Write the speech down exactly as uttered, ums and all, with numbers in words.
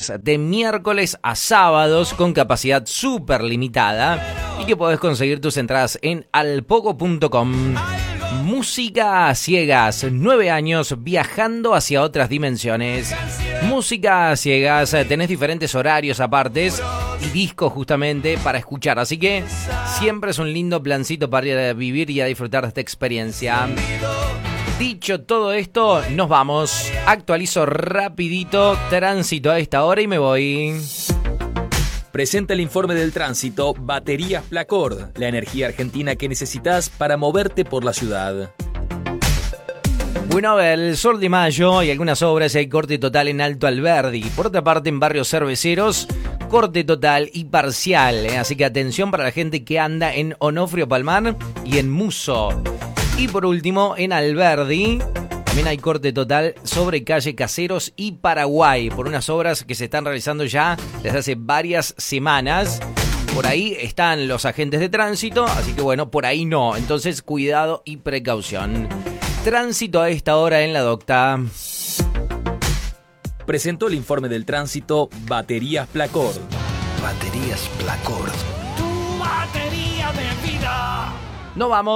trenes de miércoles a sábados con capacidad súper limitada y que podés conseguir tus entradas en alpoco punto com. Música a ciegas, nueve años viajando hacia otras dimensiones. Música a ciegas, tenés diferentes horarios apartes y discos justamente para escuchar, así que siempre es un lindo plancito para ir a vivir y a disfrutar de esta experiencia. Dicho todo esto, nos vamos. Actualizo rapidito, tránsito a esta hora y me voy. Presenta el informe del tránsito Baterías Placord, la energía argentina que necesitas para moverte por la ciudad. Bueno, a ver, el Sol de Mayo y algunas obras y hay corte total en Alto Alberdi. Por otra parte, en Barrios Cerveceros, corte total y parcial, ¿eh? Así que atención para la gente que anda en Onofrio Palmar y en Muso. Y por último, en Alberdi también hay corte total sobre calle Caseros y Paraguay por unas obras que se están realizando ya desde hace varias semanas. Por ahí están los agentes de tránsito, así que bueno, por ahí no. Entonces, cuidado y precaución. Tránsito a esta hora en la Docta. Presentó el informe del tránsito Baterías Placord. Baterías Placord. Tu batería de vida. Nos vamos.